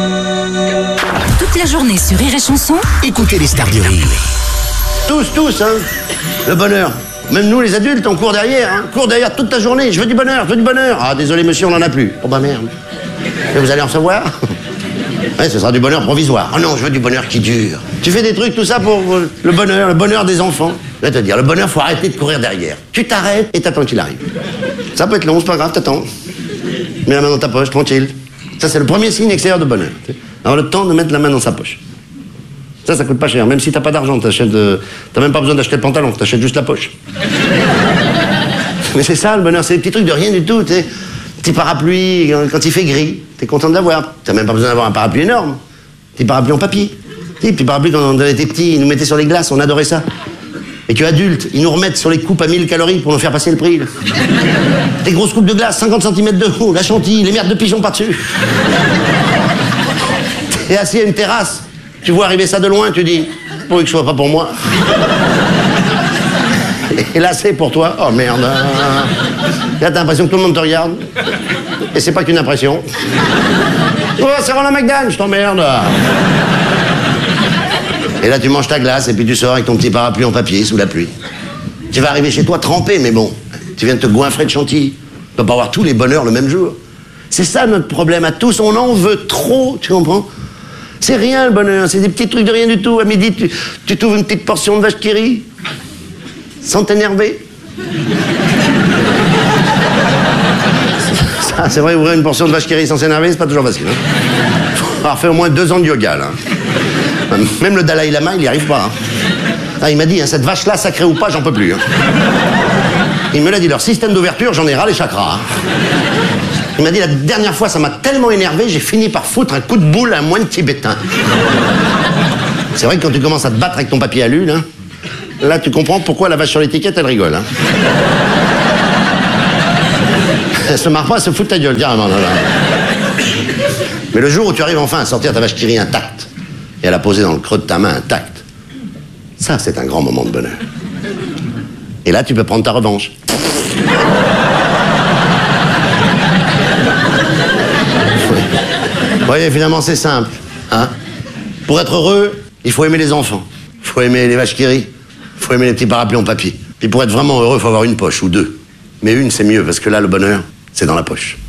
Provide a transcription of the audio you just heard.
Toute la journée sur Rire et Chanson, Écoutez les stars du rire. Tous, hein. Le bonheur. Même nous, les adultes, on court derrière, hein. Court derrière toute la journée. Je veux du bonheur, je veux du bonheur. Ah, désolé, monsieur, on n'en a plus. Oh, bah merde. Et vous allez en recevoir? Ouais, ce sera du bonheur provisoire. Oh non, je veux du bonheur qui dure. Tu fais des trucs, tout ça pour le bonheur des enfants. Je vais te dire, le bonheur, faut arrêter de courir derrière. Tu t'arrêtes et t'attends qu'il arrive. Ça peut être long, c'est pas grave, t'attends. Mets la main dans ta poche, tranquille. Ça, c'est le premier signe extérieur de bonheur. Avoir le temps de mettre la main dans sa poche. Ça coûte pas cher. Même si t'as pas d'argent, t'as même pas besoin d'acheter le pantalon, t'achètes juste la poche. Mais c'est ça, le bonheur, c'est des petits trucs de rien du tout, tu sais. Petit parapluie, quand il fait gris, t'es content de l'avoir. T'as même pas besoin d'avoir un parapluie énorme. Petit parapluie en papier. Petit parapluie, quand on était petits, ils nous mettaient sur les glaces, on adorait ça. Et que adultes, ils nous remettent sur les coupes à 1000 calories pour nous faire passer le prix. Là. Des grosses coupes de glace, 50 cm de haut, la chantilly, les merdes de pigeons par-dessus. T'es assis à une terrasse, tu vois arriver ça de loin, tu dis, pourvu que ce soit pas pour moi. Et là, c'est pour toi. Oh merde. Là, t'as l'impression que tout le monde te regarde. Et c'est pas qu'une impression. Oh, c'est Ronald McDan, je t'emmerde. Et là, tu manges ta glace et puis tu sors avec ton petit parapluie en papier sous la pluie. Tu vas arriver chez toi trempé, mais bon, tu viens de te goinfrer de chantilly. Tu peux pas avoir tous les bonheurs le même jour. C'est ça notre problème à tous, on en veut trop, tu comprends? C'est rien le bonheur, c'est des petits trucs de rien du tout. À midi, tu t'ouvres une petite portion de vache qui rit, sans t'énerver. Ça, c'est vrai, ouvrir une portion de vache qui rit sans s'énerver, c'est pas toujours facile. Hein. Faut avoir fait au moins 2 ans de yoga, là. Même le Dalai Lama, il y arrive pas. Hein. Ah, il m'a dit, hein, cette vache-là, sacrée ou pas, j'en peux plus. Hein. Il me l'a dit, leur système d'ouverture, j'en ai ras les chakras. Hein. Il m'a dit, la dernière fois, ça m'a tellement énervé, j'ai fini par foutre un coup de boule à un moine tibétain. C'est vrai que quand tu commences à te battre avec ton papier alu, là, tu comprends pourquoi la vache sur l'étiquette, elle rigole. Hein. Elle se marre pas, elle se fout de ta gueule, carrément. Là. Mais le jour où tu arrives enfin à sortir ta vache qui rit intacte, et à la poser dans le creux de ta main intacte, ça, c'est un grand moment de bonheur. Et là, tu peux prendre ta revanche. Vous voyez, finalement, c'est simple. Hein? Pour être heureux, il faut aimer les enfants. Il faut aimer les vaches qui rient. Il faut aimer les petits parapluies en papier. Puis pour être vraiment heureux, il faut avoir une poche ou 2. Mais une, c'est mieux, parce que là, le bonheur, c'est dans la poche.